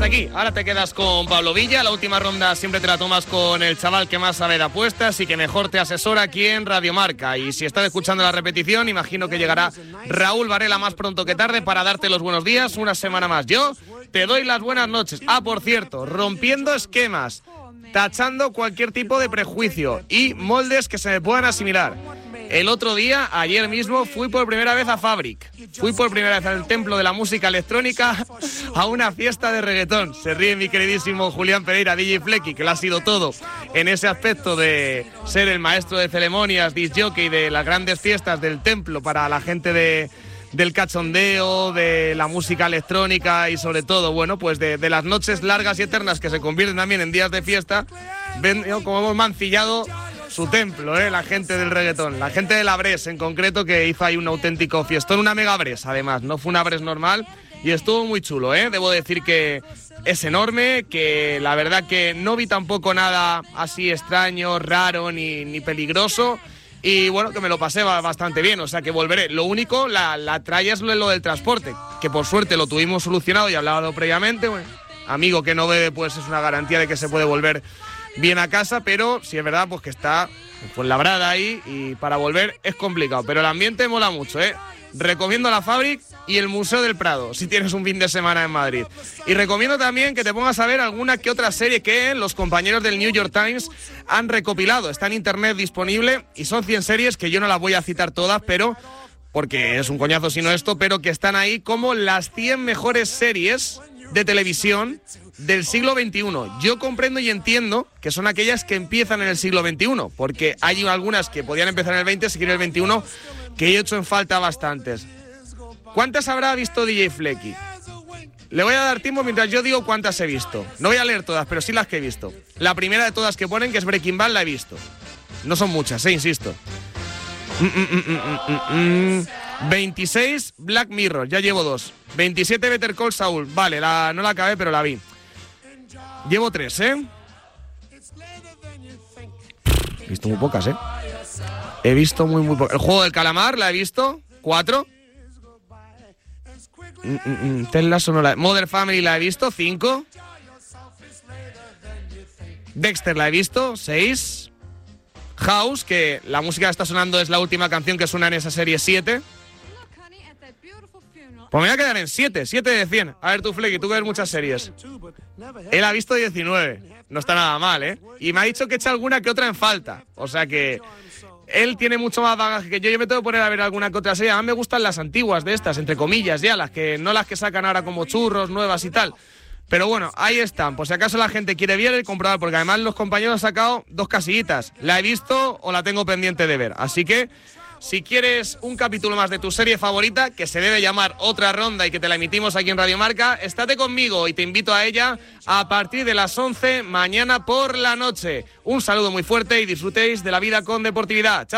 hasta aquí. Ahora te quedas con Pablo Villa. La última ronda siempre te la tomas con el chaval que más sabe de apuestas y que mejor te asesora aquí en Radio Marca. Y si estás escuchando la repetición, imagino que llegará Raúl Varela más pronto que tarde para darte los buenos días una semana más. Yo te doy las buenas noches. Ah, por cierto, rompiendo esquemas, tachando cualquier tipo de prejuicio y moldes que se me puedan asimilar. El otro día, ayer mismo, fui por primera vez a Fabric. Fui por primera vez al templo de la música electrónica a una fiesta de reggaetón. Se ríe mi queridísimo Julián Pereira, DJ Flecky, que lo ha sido todo en ese aspecto de ser el maestro de ceremonias, disc jockey de las grandes fiestas del templo para la gente del cachondeo, de la música electrónica y sobre todo, bueno, pues de las noches largas y eternas que se convierten también en días de fiesta. Ven como hemos mancillado su templo, la gente del reggaetón, la gente de la Bres en concreto, que hizo ahí un auténtico fiestón, una mega Bres además, no fue una Bres normal y estuvo muy chulo, debo decir que es enorme, que la verdad que no vi tampoco nada así extraño, raro ni peligroso. Y bueno, que me lo pasé bastante bien, o sea que volveré. Lo único, la tralla es lo del transporte, que por suerte lo tuvimos solucionado y hablado previamente. Bueno, amigo que no bebe, pues es una garantía de que se puede volver bien a casa, pero sí es verdad pues que está pues labrada ahí y para volver es complicado. Pero el ambiente mola mucho, Recomiendo la Fabric y el Museo del Prado, si tienes un fin de semana en Madrid. Y recomiendo también que te pongas a ver alguna que otra serie que los compañeros del New York Times han recopilado. Está en internet disponible y son 100 series que yo no las voy a citar todas, pero porque es un coñazo si no esto, pero que están ahí como las 100 mejores series de televisión del siglo XXI. Yo comprendo y entiendo que son aquellas que empiezan en el siglo XXI, porque hay algunas que podían empezar en el XX, seguir en el XXI, que he hecho en falta bastantes. ¿Cuántas habrá visto DJ Flecky? Le voy a dar tiempo mientras yo digo cuántas he visto. No voy a leer todas, pero sí las que he visto. La primera de todas que ponen, que es Breaking Bad, la he visto. No son muchas, insisto. 26 Black Mirror, ya llevo 2. 27 Better Call Saul, vale, no la acabé, pero la vi. Llevo 3, He visto muy pocas, He visto muy pocas. El juego del calamar, la he visto. 4. Ted Lasso no la... Modern Family la he visto. 5. Dexter la he visto. 6. House, que la música que está sonando es la última canción que suena en esa serie. 7. Pues me voy a quedar en 7 de 100. A ver tú, Flecky, tú que ves muchas series. Él ha visto 19. No está nada mal, Y me ha dicho que echa alguna que otra en falta. O sea que él tiene mucho más bagaje que yo. Yo me tengo que poner a ver alguna que otra serie. A mí me gustan las antiguas de estas, entre comillas, ya, no las que sacan ahora como churros, nuevas y tal. Pero bueno, ahí están. Por si acaso la gente quiere ver y comprobar, porque además los compañeros han sacado 2 casillitas. La he visto o la tengo pendiente de ver. Así que si quieres un capítulo más de tu serie favorita, que se debe llamar Otra Ronda y que te la emitimos aquí en Radio Marca, estate conmigo y te invito a ella a partir de las 11 mañana por la noche. Un saludo muy fuerte y disfrutéis de la vida con deportividad. Chao.